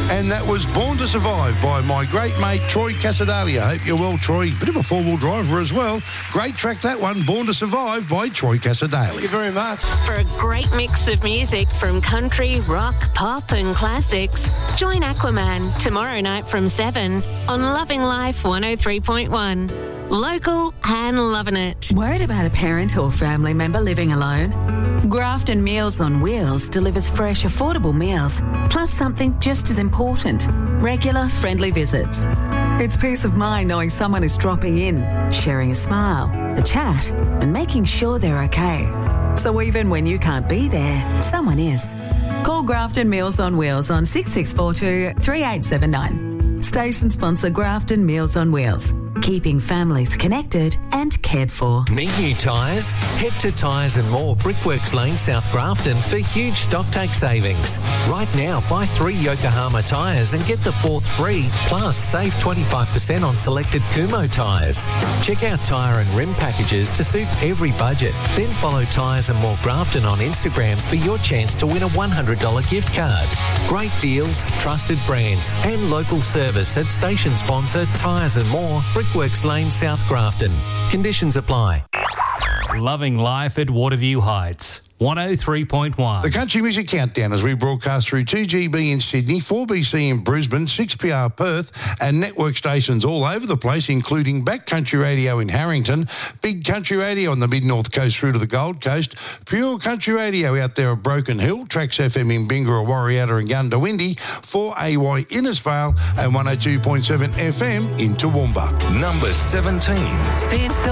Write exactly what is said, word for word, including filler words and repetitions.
And that was Born to Survive by my great mate Troy Casadalia. Hope you're well, Troy. Bit of a four-wheel driver as well. Great track, that one, Born to Survive by Troy Casadalia. Thank you very much. For a great mix of music from country, rock, pop and classics, join Aquaman tomorrow night from seven on Loving Life one oh three point one. Local and loving it. Worried about a parent or family member living alone? Grafton Meals on Wheels delivers fresh, affordable meals, plus something just as important, regular, friendly visits. It's peace of mind knowing someone is dropping in, sharing a smile, a chat, and making sure they're okay. So even when you can't be there, someone is. Call Grafton Meals on Wheels on six six four two, three eight seven nine. Station sponsor Grafton Meals on Wheels. Keeping families connected and cared for. Need new tyres? Head to Tyres and More, Brickworks Lane, South Grafton for huge stock take savings. Right now, buy three Yokohama tyres and get the fourth free, plus save twenty-five percent on selected Kumo tyres. Check out tyre and rim packages to suit every budget. Then follow Tyres and More Grafton on Instagram for your chance to win a one hundred dollars gift card. Great deals, trusted brands and local service at station sponsor Tyres and More, Brickworks Lane, South Grafton. Conditions apply. Loving life at Waterview Heights. one oh three point one. The Country Music Countdown as we broadcast through two G B in Sydney, four B C in Brisbane, six P R Perth and network stations all over the place, including Backcountry Radio in Harrington, Big Country Radio on the Mid-North Coast through to the Gold Coast, Pure Country Radio out there at Broken Hill, Trax F M in Bingara, Warriata and Gundawindi, four A Y Innisfail and one oh two point seven F M in Toowoomba. Number seventeen.